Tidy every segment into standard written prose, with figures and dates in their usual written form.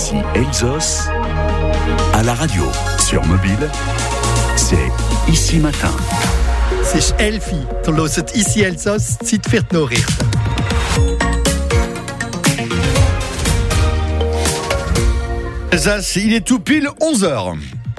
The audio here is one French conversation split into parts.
Ici Elsos, à la radio, sur mobile, c'est Ici Matin. C'est Elfie, du hört Ici Elsos, Zeit für die Nachrichten. Alsace, il est tout pile 11h.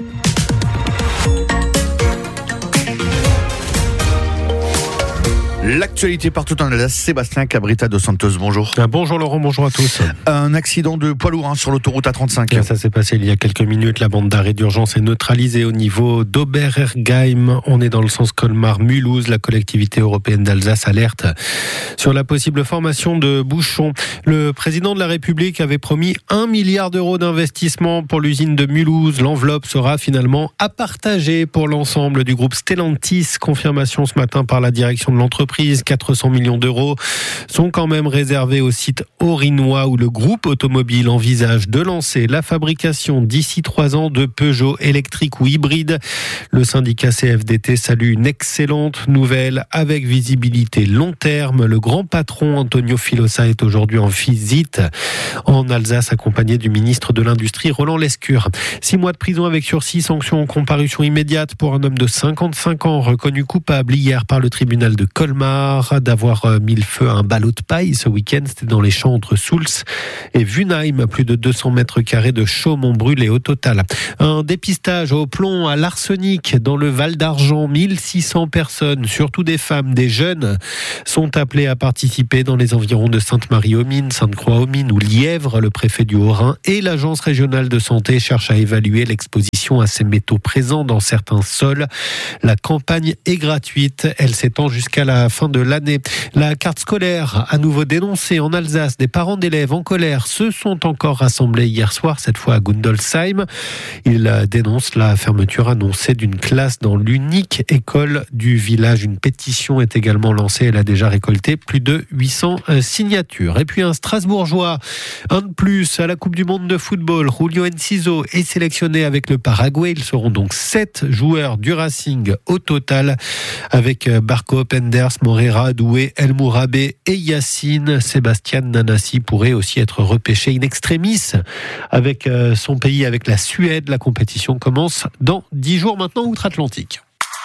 L'actualité partout en Alsace, Sébastien Cabrita dos Santos, bonjour. Bonjour Laurent, bonjour à tous. Un accident de poids lourd sur l'autoroute A35. Ça s'est passé il y a quelques minutes. La bande d'arrêt d'urgence est neutralisée au niveau d'Oberergheim. On est dans le sens Colmar-Mulhouse. La collectivité européenne d'Alsace alerte sur la possible formation de bouchons. Le président de la République avait promis 1 milliard d'euros d'investissement pour l'usine de Mulhouse. L'enveloppe sera finalement à partager pour l'ensemble du groupe Stellantis. Confirmation ce matin par la direction de l'entreprise. 400 millions d'euros sont quand même réservés au site orinois où le groupe automobile envisage de lancer la fabrication d'ici 3 ans de Peugeot électriques ou hybrides. Le syndicat CFDT salue une excellente nouvelle avec visibilité long terme. Le grand patron Antonio Filosa est aujourd'hui en visite en Alsace accompagné du ministre de l'Industrie Roland Lescure. 6 mois de prison avec sursis, sanction en comparution immédiate pour un homme de 55 ans reconnu coupable hier par le tribunal de Colmar d'avoir mis le feu à un ballot de paille ce week-end. C'était dans les champs entre Souls et Wunheim. Plus de 200 mètres carrés de chaume ont brûlé au total. Un dépistage au plomb à l'arsenic dans le Val d'Argent. 1600 personnes, surtout des femmes, des jeunes, sont appelées à participer dans les environs de Sainte-Marie-aux-Mines, Sainte-Croix-aux-Mines ou Lièvre. Le préfet du Haut-Rhin et l'agence régionale de santé cherchent à évaluer l'exposition à ces métaux présents dans certains sols. La campagne est gratuite. Elle s'étend jusqu'à la fin de l'année. La carte scolaire à nouveau dénoncée en Alsace. Des parents d'élèves en colère se sont encore rassemblés hier soir, cette fois à Gundolsheim. Ils dénoncent la fermeture annoncée d'une classe dans l'unique école du village. Une pétition est également lancée. Elle a déjà récolté plus de 800 signatures. Et puis un Strasbourgeois, un de plus à la Coupe du Monde de football. Julio Enciso est sélectionné avec le Paraguay. Ils seront donc 7 joueurs du Racing au total avec Barco Penders, Morera, Doué, El Mourabé et Yacine. Sébastien Nanassi pourrait aussi être repêché in extremis avec son pays, avec la Suède. La compétition commence dans 10 jours maintenant outre-Atlantique.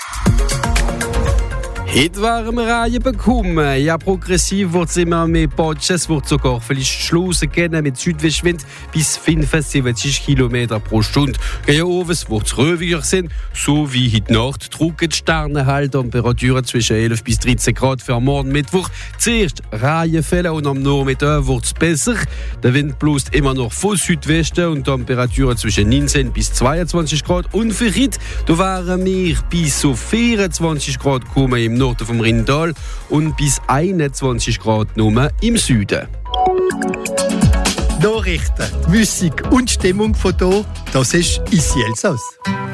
Heute waren wir Reihe bekommen. Ja, progressiv wird es immer mehr Patschen. Es wird sogar vielleicht Schlussen geben mit Südwestwind bis 75 km pro Stunde. Gegen oben wird es röviger sein, so wie heute Nacht. Trocken die Sterne halten, Temperaturen zwischen 11 bis 13 Grad für morgen Mittwoch. Zuerst Reihenfälle und am Nachmittag wird es besser. Der Wind bläst immer noch von Südwesten und Temperaturen zwischen 19 bis 22 Grad. Und für heute, da waren wir bis so 24 Grad gekommen im Norden vom Rheintal und bis 21 Grad nur im Süden. Nachrichten, Musik und Stimmung von hier, das ist Ici Elsos.